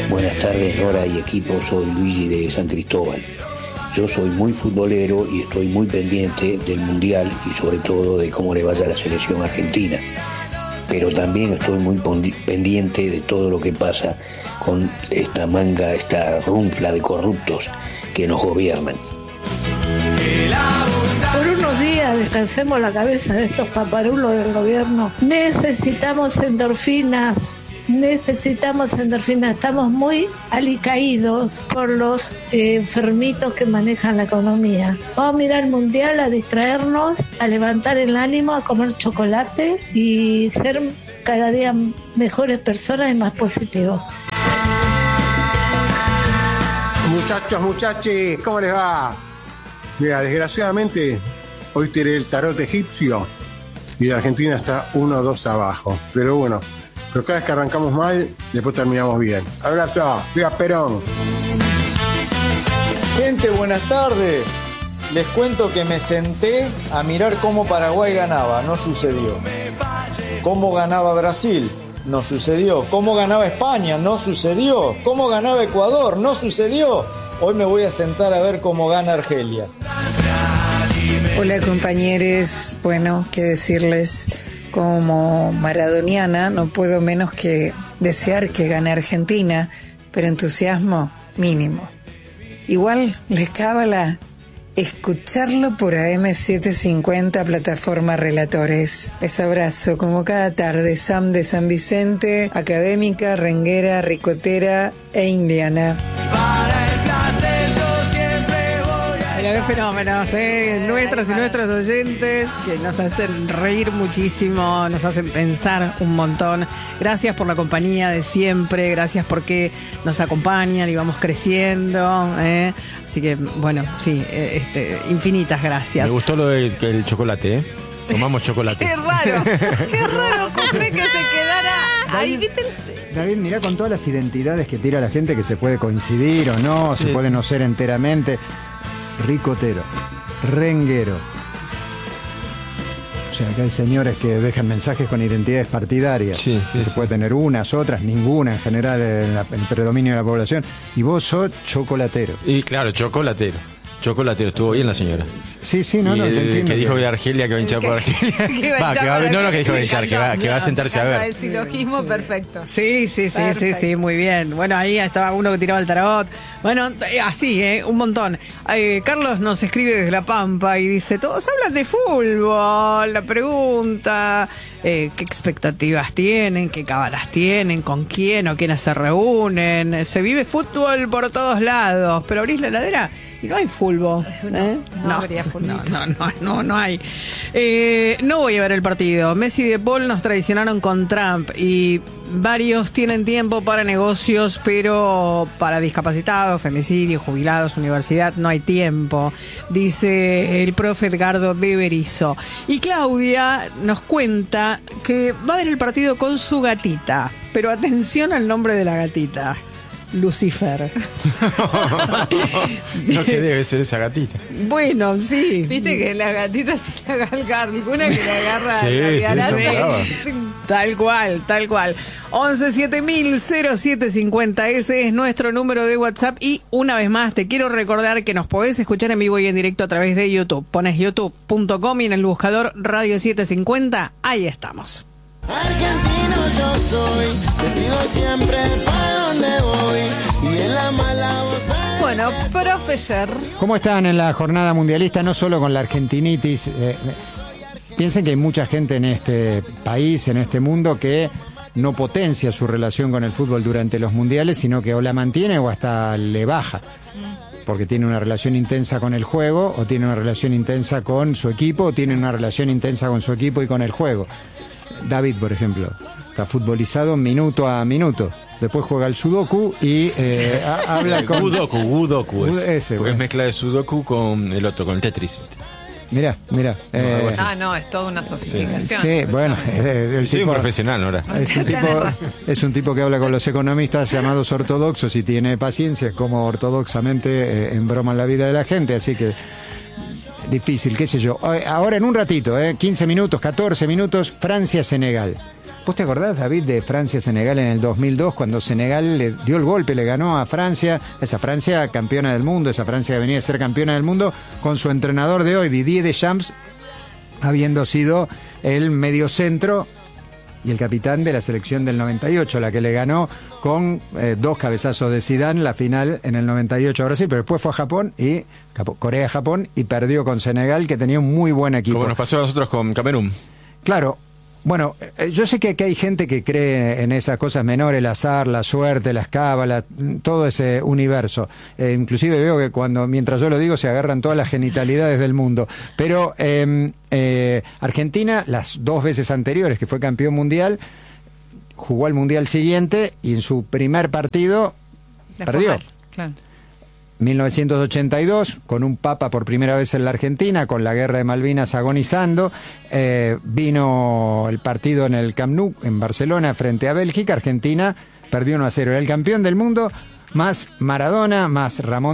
Buenas tardes, Nora y equipo, soy Luigi de San Cristóbal. Yo soy muy futbolero y estoy muy pendiente del Mundial y sobre todo de cómo le vaya a la selección argentina. Pero también estoy muy pendiente de todo lo que pasa con esta manga, esta runfla de corruptos que nos gobiernan. Por unos días descansemos la cabeza de estos paparulos del gobierno. Necesitamos endorfinas. Estamos muy alicaídos por los enfermitos que manejan la economía. Vamos a mirar el Mundial, a distraernos, a levantar el ánimo, a comer chocolate y ser cada día mejores personas y más positivos. Muchachos, ¿cómo les va? Mira, desgraciadamente hoy tiré el tarot egipcio y la Argentina está 1-2 abajo. Pero bueno, pero cada vez que arrancamos mal, después terminamos bien. Abrazo, viva Perón. Gente, buenas tardes. Les cuento que me senté a mirar cómo Paraguay ganaba, no sucedió. Cómo ganaba Brasil, no sucedió. Cómo ganaba España, no sucedió. Cómo ganaba Ecuador, no sucedió. Hoy me voy a sentar a ver cómo gana Argelia. Hola compañeros, bueno, qué decirles, como maradoniana no puedo menos que desear que gane Argentina, pero entusiasmo mínimo. Igual les cábala escucharlo por AM750, plataforma Relatores. Les abrazo como cada tarde, Sam de San Vicente, académica, renguera, ricotera e indiana. Qué fenómenos, nuestras y nuestros oyentes que nos hacen reír muchísimo, nos hacen pensar un montón. Gracias por la compañía de siempre, gracias porque nos acompañan y vamos creciendo, así que bueno, sí, infinitas gracias. Me gustó lo del chocolate, tomamos chocolate. Qué raro, Cofre, que se quedara ahí, ¿viste? David, mirá con todas las identidades que tira la gente, que se puede coincidir o no, se puede no ser enteramente. Ricotero, renguero. O sea, que hay señores que dejan mensajes con identidades partidarias. Se puede tener unas, otras, ninguna en general en el predominio de la población. Y vos sos chocolatero. Y claro, chocolatero, estuvo bien la señora. Sí, no, te entiendo. Que dijo de Argelia que va a hinchar por Argelia. Que dijo de hinchar, que va a sentarse a ver. El silogismo perfecto. Sí, muy bien. Bueno, ahí estaba uno que tiraba el tarot. Bueno, así, un montón. Carlos nos escribe desde La Pampa y dice, todos hablan de fútbol. La pregunta, qué expectativas tienen, qué cábalas tienen, con quién o quiénes se reúnen. Se vive fútbol por todos lados, pero abrís la heladera y no hay fútbol. No habría fútbol. No hay. No voy a ver el partido. Messi y De Paul nos traicionaron con Trump y varios tienen tiempo para negocios, pero para discapacitados, femicidios, jubilados, universidad, no hay tiempo, dice el profe Edgardo de Berizo. Y Claudia nos cuenta que va a ver el partido con su gatita, pero atención al nombre de la gatita. Lucifer. No, que debe ser esa gatita. Bueno, sí. Viste que las gatitas se la agarra, alguna que la agarra. Tal cual. 11700750, ese es nuestro número de WhatsApp. Y una vez más te quiero recordar que nos podés escuchar en vivo y en directo a través de YouTube. Pones youtube.com y en el buscador Radio 750, ahí estamos. Argentino yo soy, decido siempre para dónde voy y en la mala voz. Bueno, profesor, ¿cómo están en la jornada mundialista? No solo con la argentinitis. Piensen que hay mucha gente en este país, en este mundo, que no potencia su relación con el fútbol durante los mundiales, sino que o la mantiene o hasta le baja. Porque tiene una relación intensa con el juego, o tiene una relación intensa con su equipo, o tiene una relación intensa con su equipo y con el juego. David, por ejemplo, está futbolizado minuto a minuto. Después juega el sudoku y habla con... Sudoku ese, porque es mezcla de sudoku con el otro, con el Tetris. Mirá. no, es toda una sofisticación. Sí, bueno, el tipo, un profesional, ¿no? Es un tipo que habla con los economistas llamados ortodoxos y tiene paciencia, como ortodoxamente embroman la vida de la gente, así que difícil, qué sé yo. Ahora en un ratito, 15 minutos, 14 minutos, Francia-Senegal. ¿Vos te acordás, David, de Francia-Senegal en el 2002, cuando Senegal le dio el golpe, le ganó a Francia, esa Francia campeona del mundo, esa Francia que venía a ser campeona del mundo, con su entrenador de hoy, Didier Deschamps, habiendo sido el mediocentro y el capitán de la selección del 98, la que le ganó con 2 cabezazos de Zidane la final en el 98 a Brasil, pero después fue a Japón y Corea-Japón y perdió con Senegal, que tenía un muy buen equipo. Como nos pasó a nosotros con Camerún. Claro. Bueno, yo sé que aquí hay gente que cree en esas cosas menores, el azar, la suerte, las cábalas, todo ese universo. Inclusive veo que mientras yo lo digo, se agarran todas las genitalidades del mundo. Pero Argentina, las 2 veces anteriores que fue campeón mundial, jugó al mundial siguiente y en su primer partido perdió. Claro. 1982, con un papa por primera vez en la Argentina, con la guerra de Malvinas agonizando, vino el partido en el Camp Nou, en Barcelona, frente a Bélgica. Argentina perdió 1-0. Era el campeón del mundo, más Maradona, más Ramón